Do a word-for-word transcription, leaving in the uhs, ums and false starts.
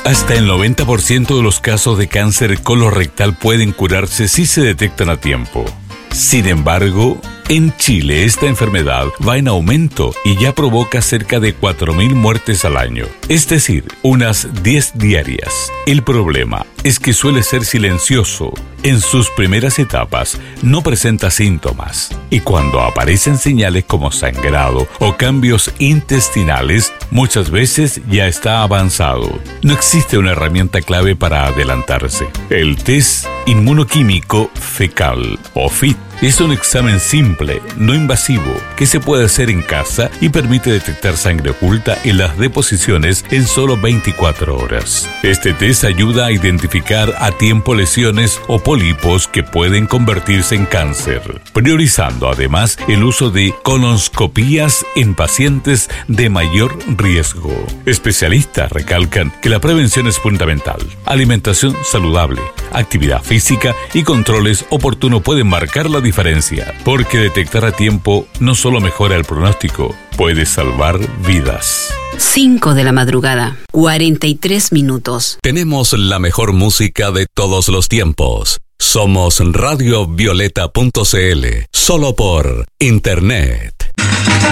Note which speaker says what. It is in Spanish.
Speaker 1: Hasta el noventa por ciento de los casos de cáncer colorectal pueden curarse si se detectan a tiempo. Sin embargo, en Chile esta enfermedad va en aumento y ya provoca cerca de cuatro mil muertes al año, es decir, unas diez diarias. El problema es que suele ser silencioso. En sus primeras etapas no presenta síntomas y cuando aparecen señales como sangrado o cambios intestinales, muchas veces ya está avanzado. No existe una herramienta clave para adelantarse. El test inmunoquímico fecal o F I T es un examen simple, no invasivo, que se puede hacer en casa y permite detectar sangre oculta en las deposiciones en solo veinticuatro horas. Este test ayuda a identificar a tiempo lesiones o pólipos que pueden convertirse en cáncer, priorizando además el uso de colonoscopías en pacientes de mayor riesgo. Especialistas recalcan que la prevención es fundamental. Alimentación saludable, actividad física y controles oportunos pueden marcar la diferencia, porque detectar a tiempo no solo mejora el pronóstico, puede salvar vidas.
Speaker 2: cinco de la madrugada, cuarenta y tres minutos.
Speaker 3: Tenemos la mejor música de todos los tiempos. Somos radio violeta punto c l, solo por internet.